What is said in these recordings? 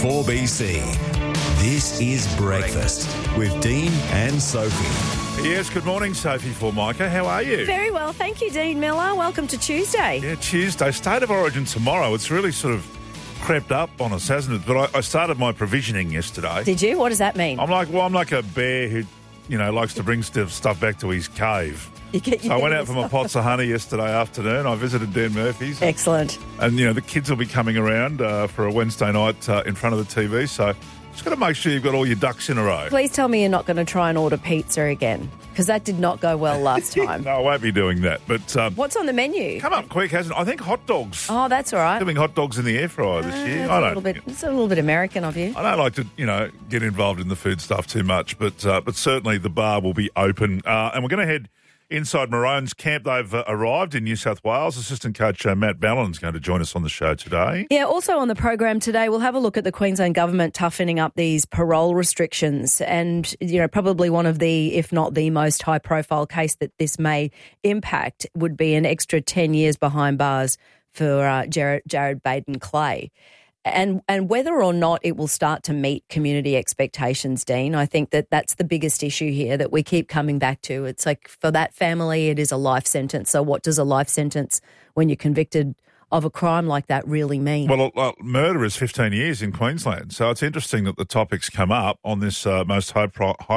4BC. This is Breakfast with Dean and Sophie. Yes, good morning, Sophie Formica. How are you? Very well, thank you, Dean Miller. Welcome to Tuesday. Yeah, Tuesday. State of Origin tomorrow. It's really sort of crept up on us, hasn't it? But I started my provisioning yesterday. Did you? What does that mean? I'm like a bear who, likes to bring stuff back to his cave. So I went out for my pots of honey yesterday afternoon. I visited Dan Murphy's. Excellent. And, the kids will be coming around for a Wednesday night in front of the TV. So just got to make sure you've got all your ducks in a row. Please tell me you're not going to try and order pizza again, because that did not go well last time. No, I won't be doing that. But what's on the menu? Come up quick, hasn't it? I think hot dogs. Oh, that's all right. Doing hot dogs in the air fryer this year. It's a little bit American of you. I don't like to, get involved in the food stuff too much, but certainly the bar will be open. And we're going to head inside Maroon's camp. They've arrived in New South Wales. Assistant coach Matt Ballin is going to join us on the show today. Yeah, also on the program today, we'll have a look at the Queensland government toughening up these parole restrictions, and probably one of the, if not the most high-profile case that this may impact would be an extra 10 years behind bars for Jared Baden-Clay. And whether or not it will start to meet community expectations, Dean, I think that's the biggest issue here that we keep coming back to. It's like for that family, it is a life sentence. So what does a life sentence when you're convicted of a crime like that really mean? Well, murder is 15 years in Queensland. So it's interesting that the topics come up on this most high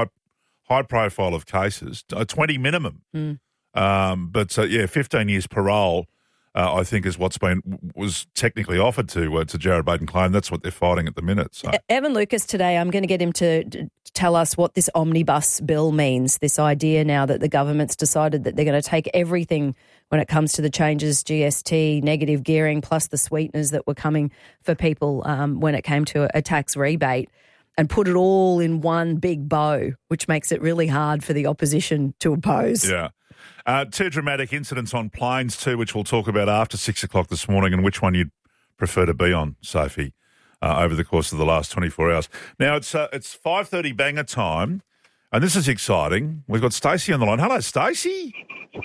profile of cases, 20 minimum. But 15 years parole. I think is was technically offered to Jared Baden-Clay, and that's what they're fighting at the minute. So Evan Lucas today, I'm going to get him to tell us what this omnibus bill means, this idea now that the government's decided that they're going to take everything when it comes to the changes, GST, negative gearing, plus the sweeteners that were coming for people when it came to a tax rebate, and put it all in one big bow, which makes it really hard for the opposition to oppose. Yeah. Two dramatic incidents on planes too, which we'll talk about after 6 o'clock this morning, and which one you'd prefer to be on, Sophie, over the course of the last 24 hours. Now, it's 5:30 banger time, and this is exciting. We've got Stacey on the line. Hello, Stacey.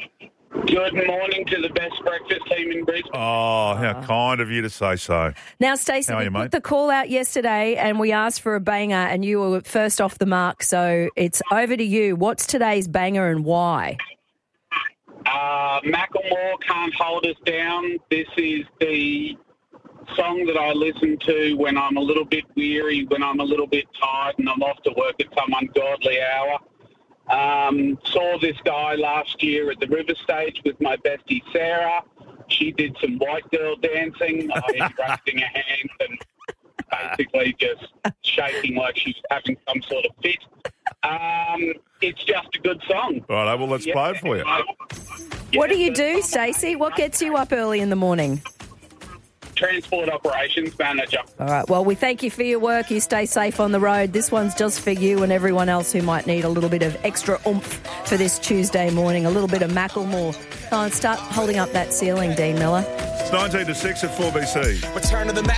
Good morning to the best breakfast team in Brisbane. Oh, how kind of you to say so. Now, Stacey, we put the call out yesterday and we asked for a banger, and you were first off the mark, so it's over to you. What's today's banger and why? Macklemore, Can't Hold Us Down. This is the song that I listen to when I'm a little bit weary, when I'm a little bit tired and I'm off to work at some ungodly hour. Saw this guy last year at the River Stage with my bestie Sarah. She did some white girl dancing. I was raising her hands and basically just shaking like she was having some sort of fit. It's just a good song. All right, well, let's play it for you. What do you do, Stacey? What gets you up early in the morning? Transport operations manager. All right, well, we thank you for your work. You stay safe on the road. This one's just for you and everyone else who might need a little bit of extra oomph for this Tuesday morning, a little bit of Macklemore. Oh, and start holding up that ceiling, Dean Miller. It's 19 to 6 at 4BC. Return to the Mac.